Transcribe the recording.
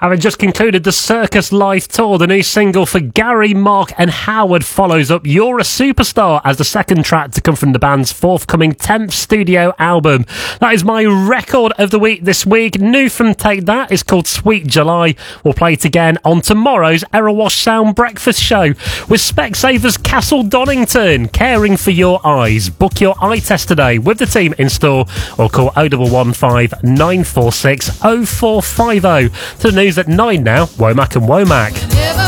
Having just concluded the Circus Live tour, the new single for Gary, Mark and Howard follows up You're a Superstar as the second track to come from the band's forthcoming 10th studio album. That is my record of the week this week. New from Take That is called Sweet July. We'll play it again on tomorrow's Error Wash Sound Breakfast Show with Specsavers Castle Donington, caring for your eyes. Book your eye test today with the team in store or call 0115 946 0450. To the news at 9 now, Womack and Womack.